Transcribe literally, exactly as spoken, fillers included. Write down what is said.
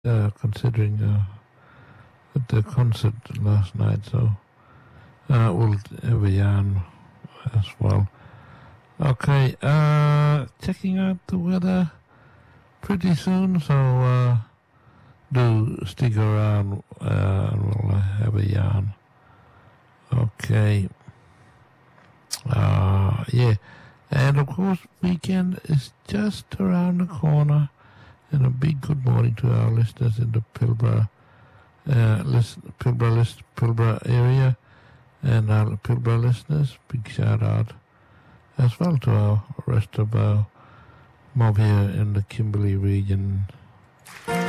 uh, considering uh, the concert last night, so uh, we'll have a yarn as well. Okay, uh, checking out the weather pretty soon, so uh, do stick around uh, and we'll have a yarn. Okay. Uh, yeah. And of course, weekend is just around the corner. And a big good morning to our listeners in the Pilbara, uh, listen, Pilbara, list, Pilbara area. And our Pilbara listeners, big shout out as well to our rest of our mob here in the Kimberley region.